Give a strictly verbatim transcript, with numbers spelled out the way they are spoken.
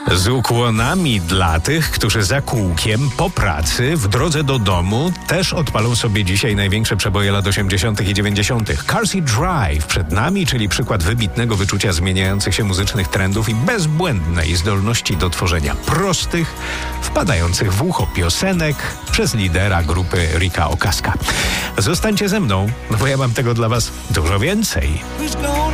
Z ukłonami dla tych, którzy za kółkiem, po pracy, w drodze do domu też odpalą sobie dzisiaj największe przeboje lat osiemdziesiątych i dziewięćdziesiątych. Car Seat Drive przed nami, czyli przykład wybitnego wyczucia zmieniających się muzycznych trendów i bezbłędnej zdolności do tworzenia prostych, wpadających w ucho piosenek przez lidera grupy Ricka Ocasca. Zostańcie ze mną, bo ja mam tego dla was dużo więcej.